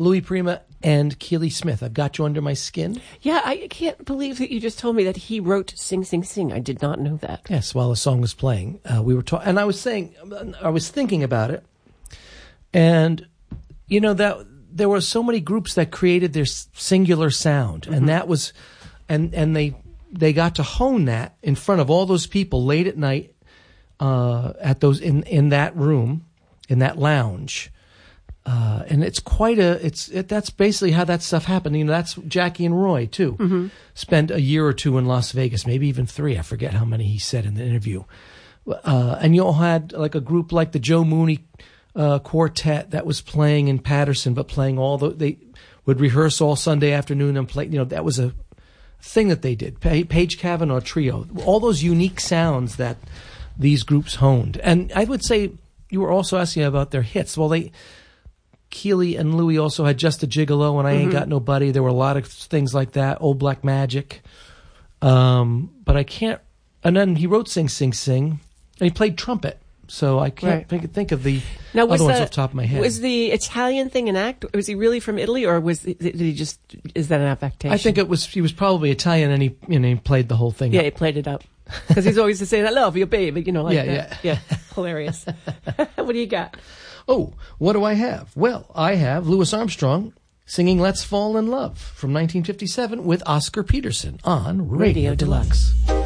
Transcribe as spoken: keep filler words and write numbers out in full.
Louis Prima and Keely Smith. I've got you under my skin. Yeah, I can't believe that you just told me that he wrote Sing, Sing, Sing. I did not know that. Yes, while the song was playing. Uh, we were talking, and I was saying, I was thinking about it, and, you know, that there were so many groups that created their singular sound, mm-hmm. and that was, and, and they, they got to hone that in front of all those people late at night, uh, at those, in, in that room, in that lounge. Uh, and it's quite a, it's, it, that's basically how that stuff happened. You know, that's Jackie and Roy too. Mm-hmm. Spent a year or two in Las Vegas, maybe even three. I forget how many he said in the interview. Uh, and you all had like a group like the Joe Mooney, uh, quartet that was playing in Patterson, but playing all the, they would rehearse all Sunday afternoon and play, you know, that was a thing that they did. Pa- Page Kavanaugh Trio, all those unique sounds that these groups honed. And I would say you were also asking about their hits. Well, they, Keely and Louis also had Just a Gigolo and I Ain't mm-hmm. Got Nobody. There were a lot of things like that. Old Black Magic. Um, but I can't... And then he wrote Sing, Sing, Sing. And he played trumpet. So I can't right. think, think of the now, other ones that, off the top of my head. Was the Italian thing an act? Was he really from Italy? Or was he, did he just... Is that an affectation? I think it was. He was probably Italian and he, you know, he played the whole thing Yeah, up. he played it up. Because he's always saying, I love you, baby. You know, like yeah, that. Yeah, yeah. Hilarious. What do you got? Oh, what do I have? Well, I have Louis Armstrong singing Let's Fall in Love from nineteen fifty-seven with Oscar Peterson on Radio, Radio Deluxe. Deluxe.